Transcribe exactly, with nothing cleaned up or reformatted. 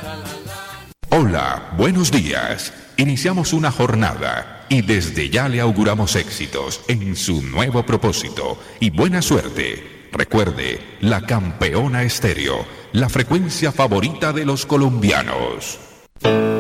Hola, buenos días. Iniciamos una jornada y desde ya le auguramos éxitos en su nuevo propósito y buena suerte. Recuerde, la Campeona Estéreo, la frecuencia favorita de los colombianos.